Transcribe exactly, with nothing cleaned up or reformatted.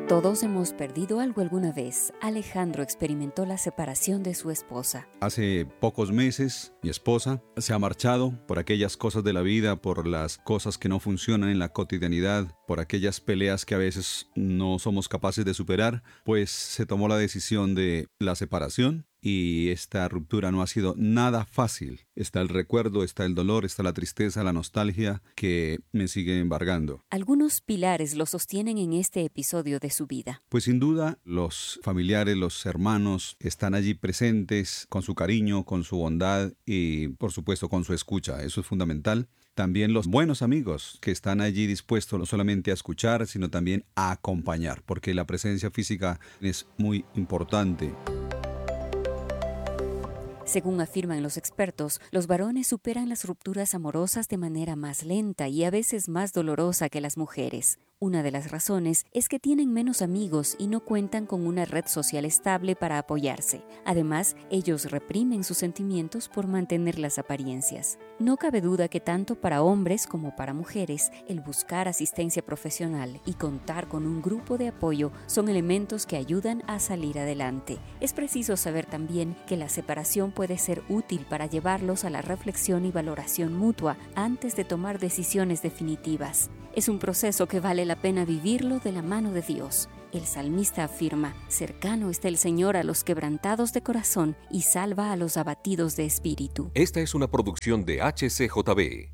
Todos hemos perdido algo alguna vez. Alejandro experimentó la separación de su esposa. Hace pocos meses, mi esposa se ha marchado por aquellas cosas de la vida, por las cosas que no funcionan en la cotidianidad, por aquellas peleas que a veces no somos capaces de superar, pues se tomó la decisión de la separación. Y esta ruptura no ha sido nada fácil. Está el recuerdo, está el dolor, está la tristeza, la nostalgia que me sigue embargando. Algunos pilares lo sostienen en este episodio de su vida. Pues sin duda, los familiares, los hermanos están allí presentes con su cariño, con su bondad y, por supuesto, con su escucha. Eso es fundamental. También los buenos amigos que están allí dispuestos no solamente a escuchar, sino también a acompañar, porque la presencia física es muy importante. Según afirman los expertos, los varones superan las rupturas amorosas de manera más lenta y a veces más dolorosa que las mujeres. Una de las razones es que tienen menos amigos y no cuentan con una red social estable para apoyarse. Además, ellos reprimen sus sentimientos por mantener las apariencias. No cabe duda que tanto para hombres como para mujeres, el buscar asistencia profesional y contar con un grupo de apoyo son elementos que ayudan a salir adelante. Es preciso saber también que la separación puede ser útil para llevarlos a la reflexión y valoración mutua antes de tomar decisiones definitivas. Es un proceso que vale la pena vivirlo de la mano de Dios. El salmista afirma: cercano está el Señor a los quebrantados de corazón y salva a los abatidos de espíritu. Esta es una producción de H C J B.